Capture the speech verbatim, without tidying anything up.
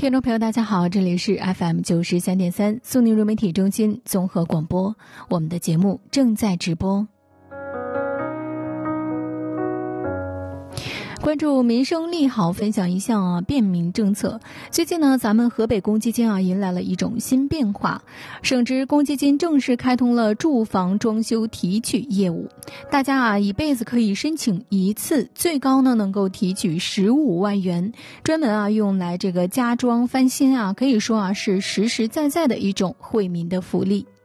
听众朋友大家好，这里是 F M 九十三点三苏宁融媒体中心综合广播，我们的节目正在直播。关注民生利好，分享一项啊便民政策。最近呢，咱们河北公积金啊迎来了一种新变化，省直公积金正式开通了住房装修提取业务。大家啊一辈子可以申请一次，最高呢能够提取十五万元，专门啊用来这个加装翻新啊，可以说啊是实实在在的一种惠民的福利。